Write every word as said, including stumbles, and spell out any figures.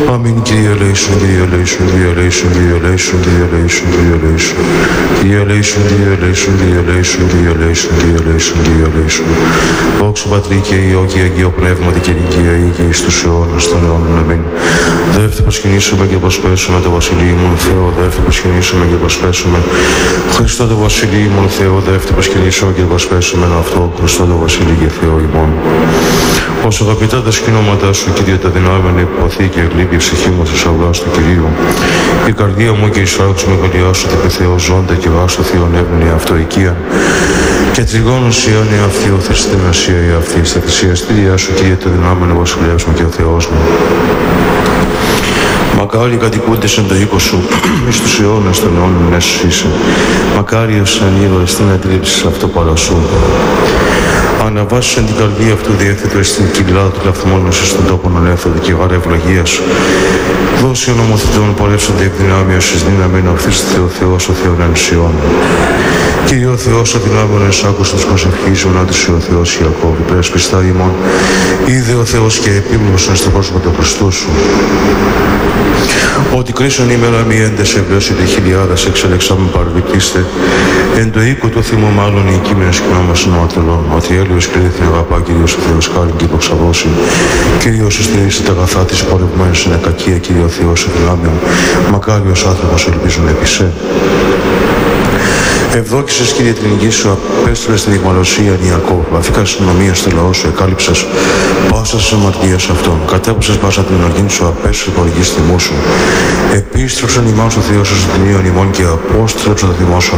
Αμήν, Κύριε ελέησον, Κύριε ελέησον, Κύριε ελέησον, Κύριε ελέησον, Κύριε ελέησον, Κύριε ελέησον. Κύριε ελέησον, Κύριε ελέησον, Κύριε ελέησον, Κύριε ελέησον, Κύριε ελέησον, Κύριε ελέησον. Δόξα Πατρί και Υιό και Αγίο Πνεύματι και νικία ή και εις τους αιώνας των αιώνων. Αμήν. Δεύτε προσκυνήσουμε και προσπέσουμε το Βασιλείο μου Θεό, δεύτε προσκυνήσουμε και προσπέσουμε. Χριστό το Βασιλείο μου Θεό, δεύτε προσκυνήσουμε και προσπέσουμε αυτό, Χριστό το Βασιλείο και Θεό ημών. Όσο αγαπητά τα σκηνώματά σου, Κύριε, τα δυνάμενα υποθεί και ευλίγει η ψυχή μου στους αυλάς του Κυρίου. Η καρδία μου και η σφράγους με γολιάσου τε Θεό ζώντα και βάσου θείον έβνη αυτοοικία. Και τριγώνος ιόν η αυτή, ο Χριστέ Μεσσία η αυτή, στα θυσιαστήριά σου, Κύριε, τα δυνάμενα βασιλεύς μου και ο Θεός μου. Μακάρι κατοικούντες εν το οίκο σου, εις τους αιώνας των αιώνων έσους είσαι. Μακάριος σαν ήρωες στην αντίληψη αυτό παρά σου. Αναβάσεις εν την καρδία αυτού διέθετο εις την κοιλάδα του λαθμόνωσης στον τόπο ανέφοδο και γάρα ευλογίας. Δώσει ο νομοθετών πορεύσονται εκ δυνάμεως εις δύναμη να ορθίσετε ο Θεός ο Θεόν ενσιών. Κύριε ο Θεός ο δυνάμεων ενς άκουστος προσευχήσεων άντρησε ο Θεός Ιακώβ, υπερασπιστά ημών. Είδε ο Θεός και επίμνωσαν στο πρόσωπο του Χριστού σου. Ότι κρίσον ημέρα μη έντες ευλώσετε χιλιάδες εξελεξάμεν παραβητήστε. Εν το οίκο του θυμού μάλλον οι κείμενες κοινόμασαν ο ατελών. Ότι έλεος κρίνει την αγαπά Κύριος ο Θεός χάριν και υποξαβώσει. Κύριος στηρίζει τα αγαθά της πορευμένης είναι κακία, Κύριε ο Θεός ο δυνάμεων. Μακάριος άνθρωπος ελπίζουν επί σε. Ευδόκησες, Κύριε, την γη σου, απέστειλες την ηγμαλωσία Ιακώβ. Αφήκας συνομία στο λαό σου, εκάλυψες πάσα της αμαρτίας αυτών. Κατέπουσες πάσα την οργήν σου, απέστειλες χορηγής θυμού σου. Επίστρεψαν ημάς ο Θεός ως την ημών και απόστρεψε το θυμό σου.